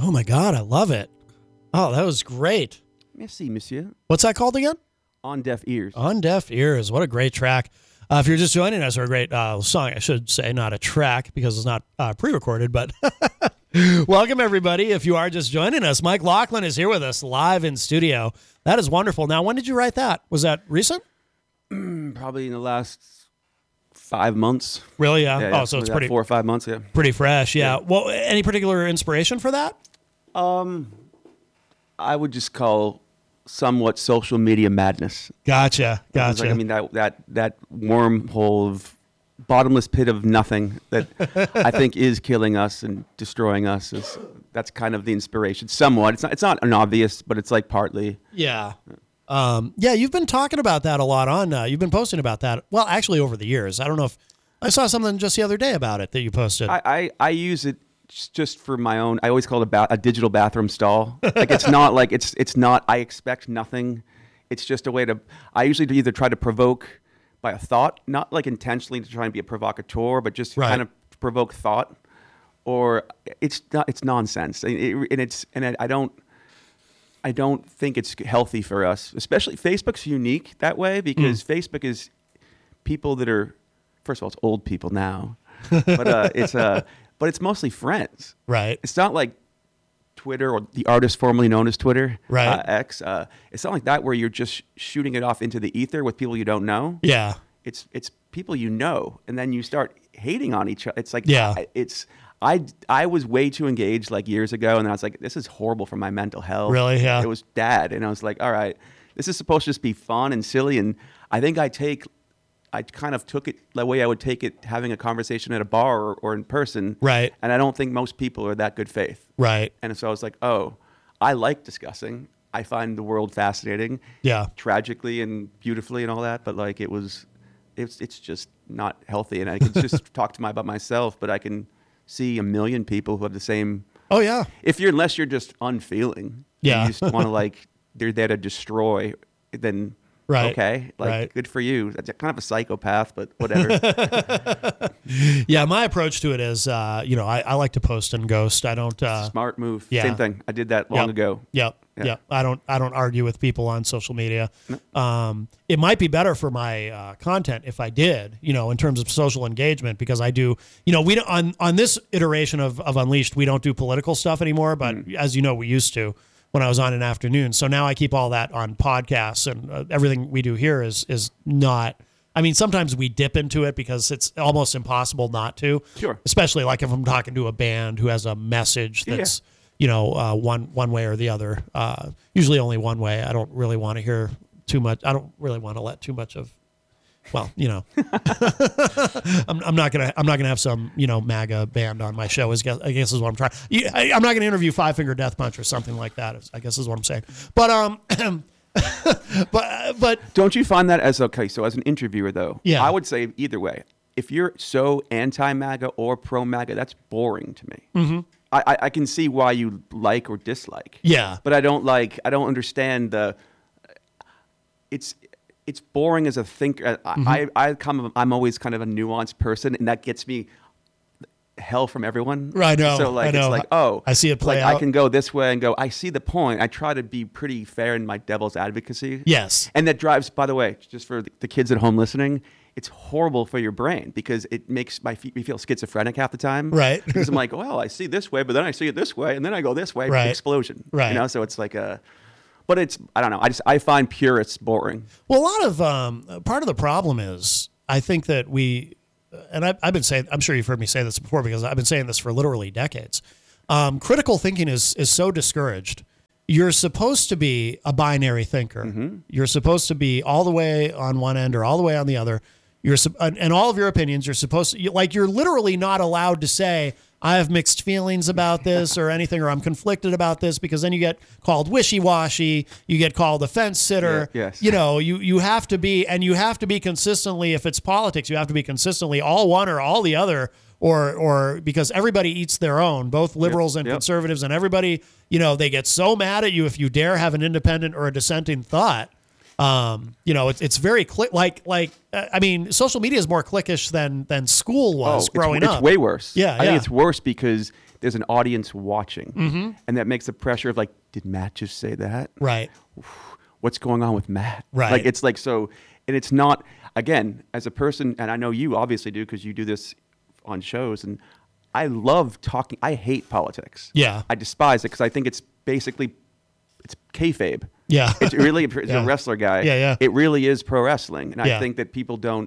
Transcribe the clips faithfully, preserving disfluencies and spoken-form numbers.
Oh my God, I love it. Oh, that was great. Merci, monsieur. What's that called again? On Deaf Ears. On Deaf Ears. What a great track. Uh, if you're just joining us, or a great uh, song, I should say, not a track because it's not uh, pre-recorded, but welcome everybody. If you are just joining us, Mike Laughlin is here with us live in studio. That is wonderful. Now, when did you write that? Was that recent? Probably in the last five months. Really? Yeah. Yeah, yeah. Oh, so it's About pretty four or five months. Yeah. pretty fresh. Yeah. Yeah. Well, any particular inspiration for that? Um, I would just call somewhat social media madness. Gotcha. It's Gotcha. Like, I mean that that that wormhole of bottomless pit of nothing that I think is killing us and destroying us. Is that's kind of the inspiration. Somewhat. It's not. It's not an obvious, but it's like partly. Yeah. Um, yeah, you've been talking about that a lot on, uh, you've been posting about that. Well, actually over the years. I don't know if I saw something just the other day about it that you posted. I, I, I use it just for my own. I always call it a, ba- a digital bathroom stall. Like it's not like it's it's not. I expect nothing. It's just a way to. I usually either try to provoke by a thought, not like intentionally to try and be a provocateur, but just Right. kind of provoke thought. Or it's not. It's nonsense, and, it, and it's and I, I don't. I don't think it's healthy for us, especially Facebook's unique that way because mm. Facebook is people that are, first of all, it's old people now, but uh, it's uh, but it's mostly friends. Right. It's not like Twitter or the artist formerly known as Twitter, right. uh, X. Uh, it's not like that where you're just shooting it off into the ether with people you don't know. Yeah. It's it's people you know, and then you start hating on each other. It's like yeah. It's. I, I was way too engaged like years ago, and I was like, this is horrible for my mental health. Really? Yeah. It was bad, and I was like, all right, this is supposed to just be fun and silly, and I think I take, I kind of took it the way I would take it having a conversation at a bar or, or in person. Right. And I don't think most people are that good faith. Right. And so I was like, oh, I like discussing. I find the world fascinating. Yeah. Tragically and beautifully and all that, but like it was, it's it's just not healthy, and I can just talk to my about myself, but I can see a million people who have the same. Oh yeah. If you're unless you're just unfeeling, yeah, you just want to like they're there to destroy. Then right, okay, like right. good for you. That's kind of a psychopath, but whatever. Yeah, my approach to it is, uh, you know, I, I like to post and ghost. I don't. Uh, Smart move. Yeah. Same thing. I did that long yep. ago. Yep. Yeah. Yep. I don't. I don't argue with people on social media. No. Um, it might be better for my uh, content if I did, you know, in terms of social engagement, because I do. You know, we don't, on on this iteration of of Unleashed, we don't do political stuff anymore. But mm. as you know, we used to when I was on in afternoon. So now I keep all that on podcasts, and uh, everything we do here is is not. I mean, sometimes we dip into it because it's almost impossible not to. Sure. Especially like if I'm talking to a band who has a message that's. Yeah. You know, uh, one one way or the other. Uh, usually only one way. I don't really want to hear too much. I don't really want to let too much of. Well, you know, I'm, I'm not gonna I'm not gonna have some you know MAGA band on my show. Is I guess is what I'm trying. I, I'm not gonna interview Five Finger Death Punch or something like that. I guess is what I'm saying. But um, but but don't you find that as okay? So as an interviewer, though, yeah, I would say either way. If you're so anti-MAGA or pro-MAGA, that's boring to me. Mm-hmm. I, I can see why you like or dislike. Yeah. But I don't like, I don't understand the, it's it's boring as a thinker. Mm-hmm. I, I come, I'm always kind of a nuanced person, and that gets me hell from everyone. Right, I know. So like, I know. it's like, oh. I see it play like out. I can go this way and go, I see the point. I try to be pretty fair in my devil's advocacy. Yes. And that drives, by the way, just for the kids at home listening, it's horrible for your brain because it makes my me feel schizophrenic half the time. Right. Because I'm like, well, I see this way, but then I see it this way, and then I go this way. Right. Explosion. Right. You know, so it's like a, but it's I don't know. I just I find purists boring. Well, a lot of um, part of the problem is I think that we, and I've, I've been saying, I'm sure you've heard me say this before because I've been saying this for literally decades. Um, critical thinking is is so discouraged. You're supposed to be a binary thinker. Mm-hmm. You're supposed to be all the way on one end or all the way on the other. You're and all of your opinions are supposed to, like, you're literally not allowed to say, I have mixed feelings about this or anything, or I'm conflicted about this, because then you get called wishy-washy, you get called a fence sitter. Yeah, yes. You know, you, you have to be, and you have to be consistently, if it's politics, you have to be consistently all one or all the other, or, or because everybody eats their own, both liberals yep, and yep. conservatives, and everybody, you know, they get so mad at you if you dare have an independent or a dissenting thought. Um, you know, it's it's very click like like uh, I mean, social media is more cliquish than than school was oh, growing it's, up. It's way worse. Yeah, I yeah. think it's worse because there's an audience watching, Mm-hmm. and that makes the pressure of like, did Matt just say that? Right. What's going on with Matt? Right. Like it's like so, and it's not again as a person, and I know you obviously do because you do this on shows, and I love talking. I hate politics. Yeah. I despise it because I think it's basically it's kayfabe. Yeah. It's really it's Yeah. a wrestler guy. Yeah, yeah. It really is pro wrestling, and Yeah. I think that people don't.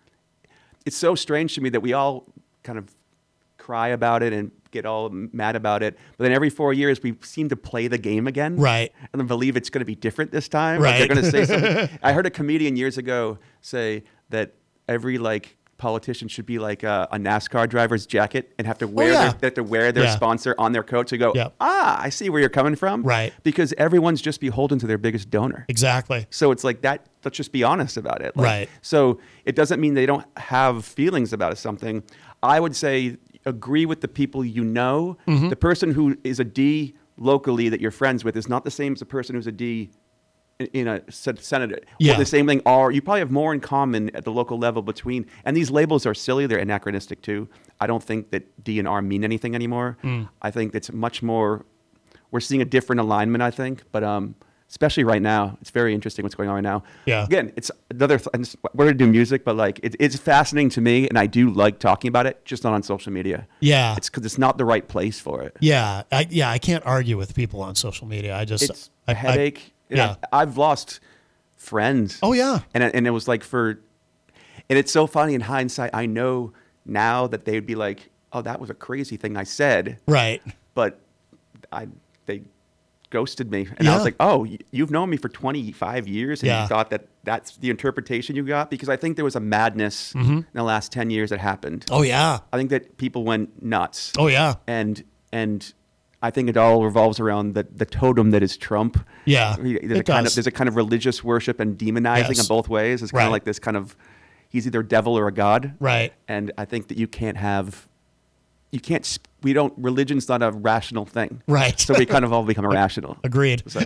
It's so strange to me that we all kind of cry about it and get all mad about it, but then every four years we seem to play the game again, Right. And then believe it's going to be different this time. Right. Like they're going to say something. I heard a comedian years ago say that every like politician should be like a, a NASCAR driver's jacket and have to wear Oh, yeah. their, they have to wear their Yeah. sponsor on their coat. So you go, Yep. ah, I see where you're coming from, Right. Because everyone's just beholden to their biggest donor. Exactly. So it's like that. Let's just be honest about it. Like, Right. So it doesn't mean they don't have feelings about something. I would say agree with the people you know. Mm-hmm. The person who is a D locally that you're friends with is not the same as the person who's a D in, in a sen- senator. Yeah. Or the same thing. Or you probably have more in common at the local level between. And these labels are silly. They're anachronistic too. I don't think that D and R mean anything anymore. Mm. I think it's much more. We're seeing a different alignment. I think, but um. Especially right now, it's very interesting what's going on right now. Yeah. Again, it's another. Th- and it's- we're gonna do music, but like it, it's fascinating to me, and I do like talking about it, just not on social media. Yeah. It's because it's not the right place for it. Yeah. I, yeah. I can't argue with people on social media. I just, It's I, a headache. I, yeah. I, I've lost friends. Oh, yeah. And it- and it was like for, and it's so funny in hindsight. I know now that they would be like, "Oh, that was a crazy thing I said," Right. but I they ghosted me, and I Yeah. was like, "Oh, y- you've known me for twenty-five years, and Yeah. you thought that that's the interpretation you got?" Because I think there was a madness in the last ten years that happened. Oh, yeah. I think that people went nuts, Oh, yeah. and and I think it all revolves around the the totem that is Trump. Yeah, There's a it kind does. of there's a kind of religious worship and demonizing Yes. in both ways. It's kind Right. of like this kind of he's either devil or a god, Right. and I think that you can't have. You can't. sp- We don't. Religion's not a rational thing, Right. So we kind of all become irrational. Agreed. So,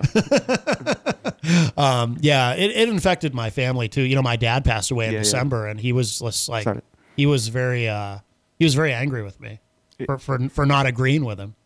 Um, yeah, it, it infected my family too. You know, my dad passed away in Yeah, yeah. December, and he was just like, Sorry. he was very, uh, he was very angry with me for, for for not agreeing with him.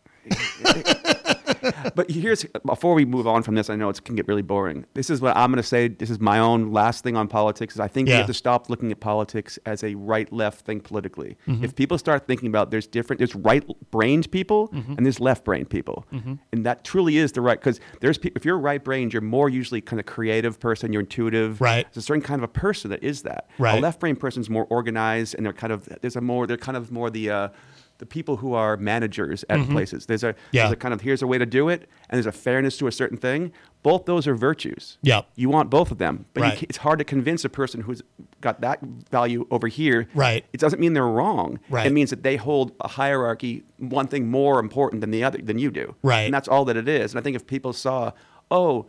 but here's before we move on from this. I know it can get really boring. This is what I'm going to say. This is my own last thing on politics. Is I think we Yeah. have to stop looking at politics as a right-left thing politically. Mm-hmm. If people start thinking about there's different, there's right-brained people Mm-hmm. and there's left-brained people, and that truly is the right. Because there's pe- if you're right-brained, you're more usually kind of creative person. You're intuitive. Right. There's a certain kind of a person that is that. Right. A left-brained person's more organized, and they're kind of there's a more they're kind of more the. Uh, the people who are managers at places. There's a, Yeah. there's a kind of here's a way to do it, and there's a fairness to a certain thing. Both those are virtues. Yep. You want both of them, but you Right. ca- it's hard to convince a person who's got that value over here. Right. It doesn't mean they're wrong. Right. It means that they hold a hierarchy, one thing more important than the other than you do. Right. And that's all that it is. And I think if people saw, oh,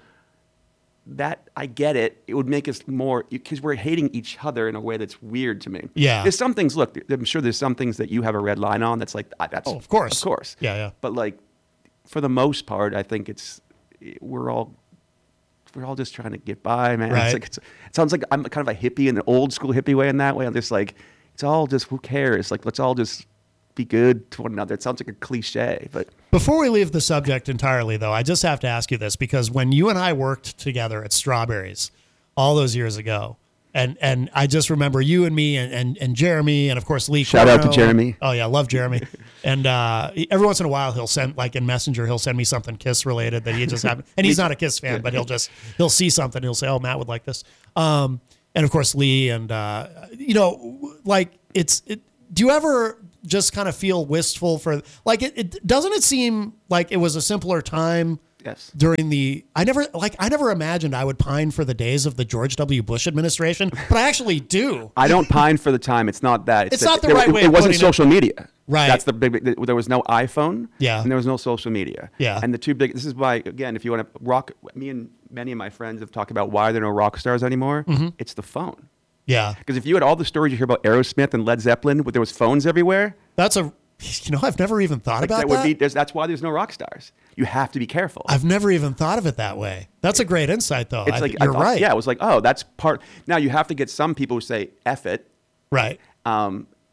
that I get it, it would make us more because we're hating each other in a way that's weird to me. Yeah. There's some things. Look, I'm sure there's some things that you have a red line on. That's like ah, that's Oh, of course. of course. Yeah, yeah. But like, for the most part, I think it's we're all we're all just trying to get by, man. Right. It's like it's, it sounds like I'm kind of a hippie in an old school hippie way. In that way, I'm just like it's all just who cares? Like let's all just be good to one another. It sounds like a cliche, but Before we leave the subject entirely, though, I just have to ask you this because when you and I worked together at Strawberries all those years ago, and and I just remember you and me and and, and Jeremy and of course Lee. Shout out to Corno. Jeremy. Oh yeah, love Jeremy. And uh, every once in a while he'll send like in Messenger he'll send me something Kiss related that he just happened. And he's not a Kiss fan, but he'll just he'll see something he'll say, "Oh, Matt would like this." Um, and of course Lee and uh, you know like it's it. Do you ever just kind of feel wistful for like it, it doesn't it seem like it was a simpler time yes. during the I never like I never imagined I would pine for the days of the George W. Bush administration, but I actually do. I don't pine for the time. It's not that. It's that not the there- right it, way It of wasn't putting it. social media. Right. That's the big. big- There was no iPhone. Yeah. And there was no social media. Yeah. And the two big. This is why again, if you want to rock, me and many of my friends have talked about why there are no rock stars anymore. Mm-hmm. It's the phone. Yeah. Because if you had all the stories you hear about Aerosmith and Led Zeppelin, but there was phones everywhere, That's a you know, I've never even thought like about that that. would be. There's, that's why there's no rock stars. You have to be careful. I've never even thought of it that way. That's a great insight though. it's I, like I you're thought- right. Yeah, it was like, oh, that's part. Now you have to get some people who say "F it," Right. um,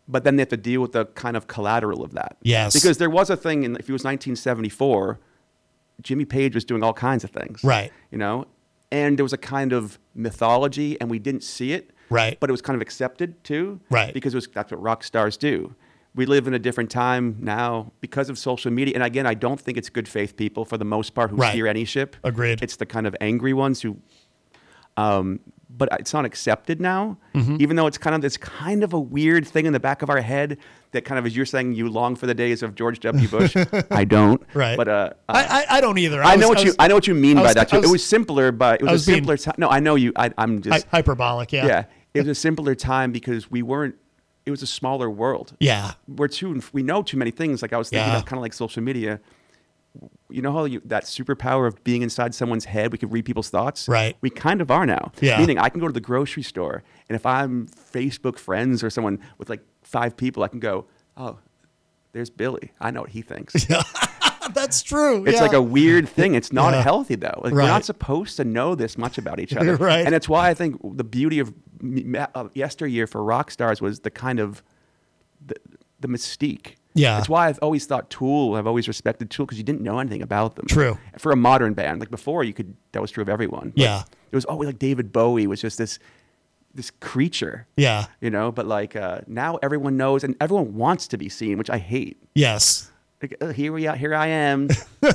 but then they have to deal with the kind of collateral of that. Yes. Because there was a thing, in, if it was nineteen seventy-four, Jimmy Page was doing all kinds of things. Right. You know? And there was a kind of mythology, and we didn't see it. Right. But it was kind of accepted, too. Right. Because it was, that's what rock stars do. We live in a different time now because of social media. And again, I don't think it's good faith people, for the most part, who Right. steer any ship. Agreed. It's the kind of angry ones who... Um, but it's not accepted now, Mm-hmm. even though it's kind of this kind of a weird thing in the back of our head that kind of, as you're saying, you long for the days of George W. Bush. I don't. Right. But uh, I, I I don't either. I, was- know what I you was- I know what you mean I by was- that too. I was- It was simpler, but it was, I was a being- simpler time. No, I know you. I, I'm just hy- hyperbolic. Yeah. yeah. It was a simpler time because we weren't. It was a smaller world. Yeah. We're too. We know too many things. Like I was thinking Yeah. of kind of like social media. You know how you, that superpower of being inside someone's head, we could read people's thoughts? Right. We kind of are now. Yeah. Meaning I can go to the grocery store, and if I'm Facebook friends or someone with like five people, I can go, oh, there's Billy. I know what he thinks. That's true. It's yeah. like a weird thing. It's not Yeah. healthy, though. Like, Right. We're not supposed to know this much about each other. Right. And it's why I think the beauty of m- uh, yesteryear for rock stars was the kind of the, the mystique. Yeah. It's why I've always thought Tool, I've always respected Tool, because you didn't know anything about them. True. For a modern band. Like before, you could, that was true of everyone. But Yeah. It was always like David Bowie was just this this creature. Yeah. You know, but like uh, now everyone knows and everyone wants to be seen, which I hate. Yes. Like, uh, here we are, here I am.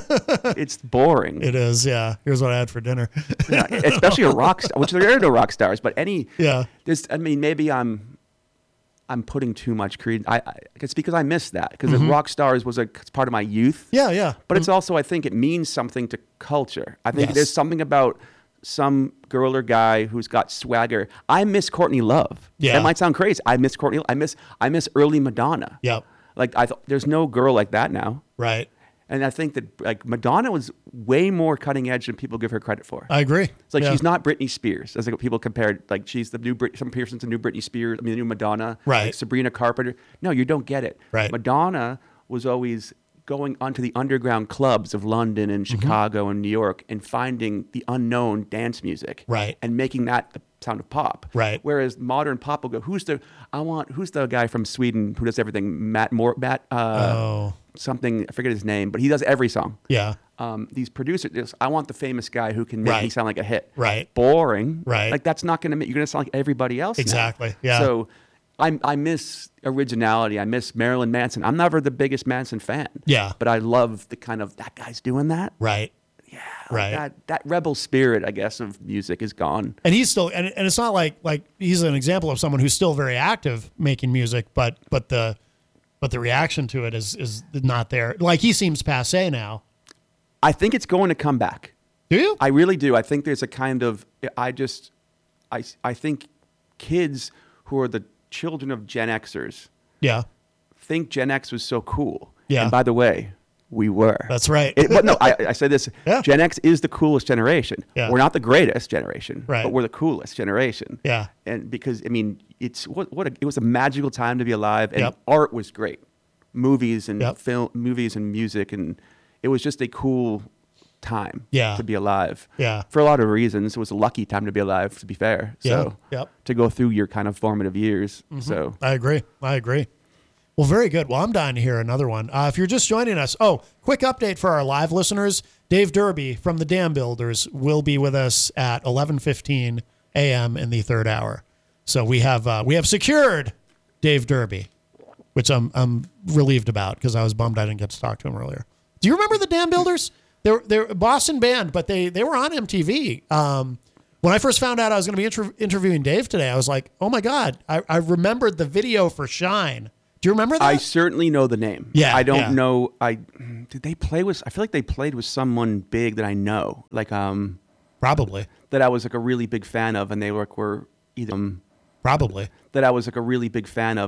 It's boring. It is. Yeah. Here's what I had for dinner. Yeah, especially a rock star, which there are no rock stars, but any. Yeah. There's, I mean, maybe I'm, I'm putting too much credence. I, I it's because I miss that because Mm-hmm. the rock stars was a it's part of my youth. Yeah. Yeah. But it's also, I think, it means something to culture. I think Yes. there's something about some girl or guy who's got swagger. I miss Courtney Love. Yeah. That might sound crazy. I miss Courtney. I miss. I miss early Madonna. Yep. Like I, th- there's no girl like that now. Right. And I think that like Madonna was way more cutting edge than people give her credit for. I agree. It's like Yeah. she's not Britney Spears, as like people compared. Like she's the new Brit- some Pearson's the new Britney Spears. I mean, the new Madonna. Right. Like Sabrina Carpenter. No, you don't get it. Right. Madonna was always going onto the underground clubs of London and Mm-hmm. Chicago and New York and finding the unknown dance music. Right. And making that the sound of pop. Right. Whereas modern pop will go, who's the I want who's the guy from Sweden who does everything? Matt Moore. Matt. Uh, Oh. Something I forget his name, but he does every song. Yeah. Um, these producers, just, I want the famous guy who can make Right. me sound like a hit. Right. Boring. Right. Like that's not going to make you're going to sound like everybody else. now. Exactly. Yeah. So, I I miss originality. I miss Marilyn Manson. I'm never the biggest Manson fan. Yeah. But I love the kind of that guy's doing that. Right. Yeah. like Right. That that rebel spirit, I guess, of music is gone. And he's still, and, and it's not like like he's an example of someone who's still very active making music, but but the but the reaction to it is is not there. Like he seems passe now. I think it's going to come back. Do you? I really do. I think there's a kind of I just I I think kids who are the children of Gen Xers Yeah. think Gen X was so cool. Yeah. And by the way, we were. That's right. It, but no, I, I say this. Yeah. Gen X is the coolest generation. Yeah. We're not the greatest generation, Right. but we're the coolest generation. Yeah. And because I mean, it's what what a, it was a magical time to be alive, and Yep. art was great. Movies and Yep. film, movies and music, and it was just a cool time. Yeah. To be alive. Yeah. For a lot of reasons, it was a lucky time to be alive. To be fair. Yeah. So. Yep. To go through your kind of formative years. Mm-hmm. So. I agree. I agree. Well, very good. Well, I'm dying to hear another one. Uh, if you're just joining us, oh, quick update for our live listeners. Dave Derby from the Dam Builders will be with us at eleven fifteen a.m. in the third hour. So we have uh, we have secured Dave Derby, which I'm I'm relieved about because I was bummed I didn't get to talk to him earlier. Do you remember the Dam Builders? They're they're a Boston band, but they they were on M T V. Um, when I first found out I was going to be inter- interviewing Dave today, I was like, oh my God, I, I remembered the video for Shine. Do you remember that? I certainly know the name. Yeah, I don't yeah. know. I did they play with? I feel like they played with someone big that I know, like um, Probably. that I was like a really big fan of, and they were were either um, Probably. that I was like a really big fan of.